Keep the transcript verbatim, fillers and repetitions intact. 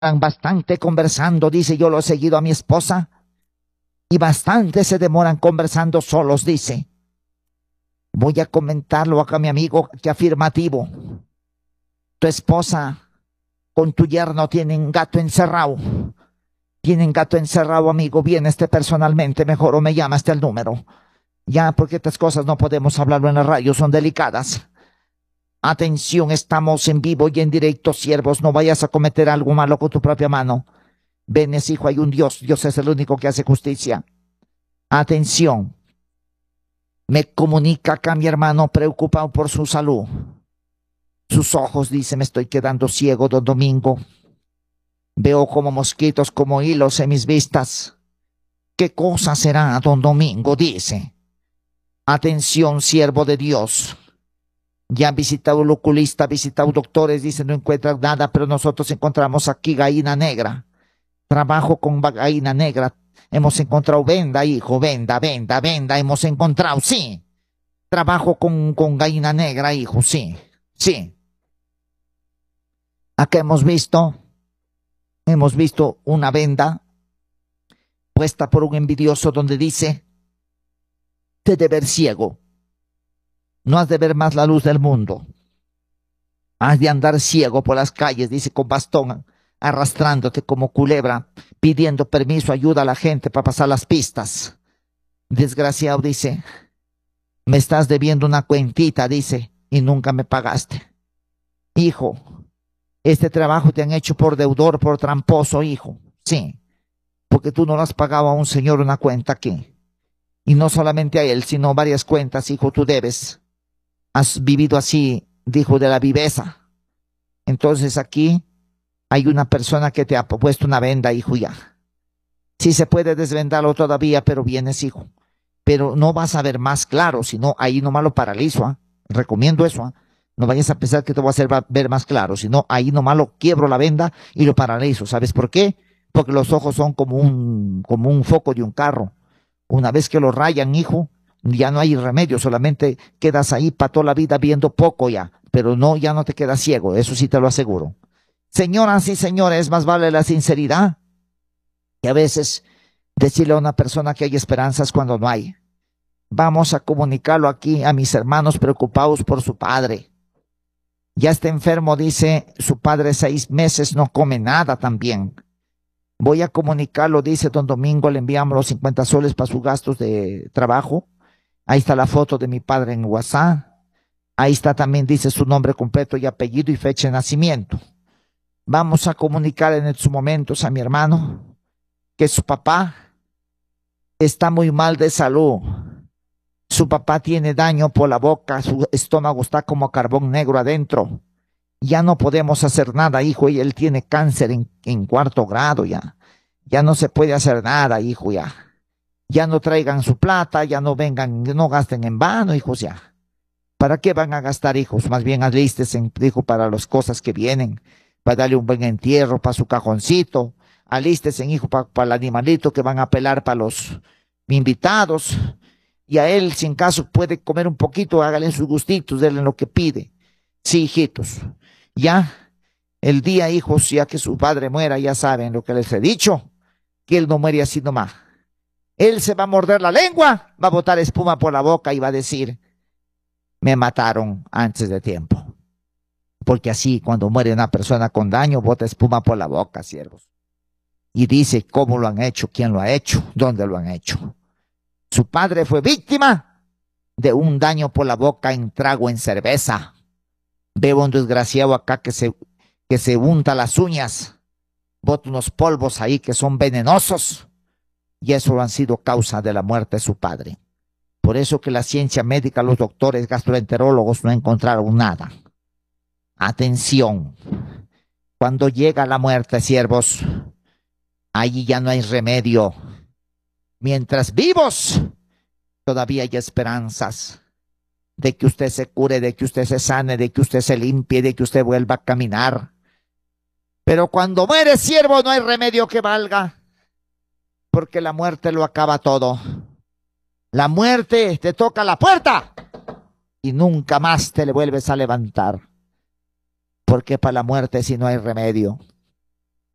bastante conversando, dice, yo lo he seguido a mi esposa, y bastante se demoran conversando solos, dice. Voy a comentarlo acá, mi amigo, que afirmativo. Tu esposa con tu yerno tienen gato encerrado. Tienen gato encerrado, amigo. Vienes personalmente, mejor, o me llamas al número. Ya, porque estas cosas no podemos hablarlo en la radio, son delicadas. Atención, estamos en vivo y en directo, siervos. No vayas a cometer algo malo con tu propia mano. Venes, hijo, hay un Dios. Dios es el único que hace justicia. Atención. Me comunica acá mi hermano preocupado por su salud. Sus ojos, dice, me estoy quedando ciego, don Domingo. Veo como mosquitos, como hilos en mis vistas. ¿Qué cosa será, don Domingo? Dice. Atención, siervo de Dios. Ya han visitado el oculista, han visitado doctores, dice, no encuentran nada, pero nosotros encontramos aquí gallina negra. Trabajo con gallina negra. Hemos encontrado venda, hijo, venda, venda, venda, hemos encontrado, sí. Trabajo con, con gallina negra, hijo, sí, sí. Acá hemos visto, hemos visto una venda puesta por un envidioso donde dice, te de ver ciego, no has de ver más la luz del mundo. Has de andar ciego por las calles, dice, con bastón, arrastrándote como culebra, pidiendo permiso, ayuda a la gente para pasar las pistas. Desgraciado, dice, me estás debiendo una cuentita, dice, y nunca me pagaste. Hijo, este trabajo te han hecho por deudor, por tramposo, hijo. Sí, porque tú no le has pagado a un señor una cuenta aquí. Y no solamente a él, sino varias cuentas, hijo, tú debes. Has vivido así, dijo, de la viveza. Entonces aquí hay una persona que te ha puesto una venda, hijo, ya. Sí se puede desvendarlo todavía, pero vienes, hijo. Pero no vas a ver más claro, sino ahí nomás lo paralizo, ¿eh? Recomiendo eso, ¿eh? No vayas a pensar que te voy a hacer ver más claro, sino ahí nomás lo quiebro la venda y lo paralizo. ¿Sabes por qué? Porque los ojos son como un, como un foco de un carro. Una vez que lo rayan, hijo, ya no hay remedio, solamente quedas ahí para toda la vida viendo poco ya, pero no, ya no te quedas ciego, eso sí te lo aseguro. Señoras y señores, más vale la sinceridad que a veces decirle a una persona que hay esperanzas cuando no hay. Vamos a comunicarlo aquí a mis hermanos preocupados por su padre. Ya está enfermo, dice, su padre seis meses no come nada también. Voy a comunicarlo, dice don Domingo, le enviamos los cincuenta soles para sus gastos de trabajo. Ahí está la foto de mi padre en WhatsApp. Ahí está también, dice, su nombre completo y apellido y fecha de nacimiento. Vamos a comunicar en estos momentos a mi hermano que su papá está muy mal de salud. Su papá tiene daño por la boca, su estómago está como carbón negro adentro. Ya no podemos hacer nada, hijo, y él tiene cáncer en, en cuarto grado ya. Ya no se puede hacer nada, hijo, ya. Ya no traigan su plata, ya no vengan, no gasten en vano, hijos, ya. ¿Para qué van a gastar, hijos? Más bien alístense, dijo, para las cosas que vienen, para darle un buen entierro, para su cajoncito. Alístense, hijo, para, para el animalito que van a pelar para los invitados. Y a él, si en caso puede comer un poquito, hágale sus gustitos, denle lo que pide. Sí, hijitos. Ya, el día, hijos, ya que su padre muera, ya saben lo que les he dicho, que él no muere así nomás. Él se va a morder la lengua, va a botar espuma por la boca y va a decir, me mataron antes de tiempo. Porque así, cuando muere una persona con daño, bota espuma por la boca, siervos. Y dice cómo lo han hecho, quién lo ha hecho, dónde lo han hecho. Su padre fue víctima de un daño por la boca en trago en cerveza. Veo un desgraciado acá que se, que se unta las uñas, bota unos polvos ahí que son venenosos, y eso han sido causa de la muerte de su padre. Por eso que la ciencia médica, los doctores gastroenterólogos no encontraron nada. Atención, cuando llega la muerte, siervos, allí ya no hay remedio. Mientras vivos, todavía hay esperanzas de que usted se cure, de que usted se sane, de que usted se limpie, de que usted vuelva a caminar. Pero cuando muere, siervo, no hay remedio que valga, porque la muerte lo acaba todo. La muerte te toca la puerta y nunca más te le vuelves a levantar, porque para la muerte si no hay remedio.